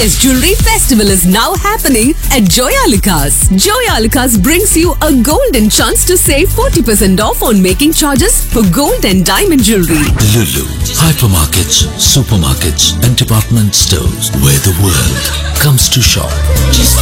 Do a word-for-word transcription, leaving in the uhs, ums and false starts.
biggest jewelry festival is now happening at Joyalukas. Joyalukas brings you a golden chance to save forty percent off on making charges for gold and diamond jewelry. Lulu, hypermarkets, supermarkets and department stores where the world comes to shop.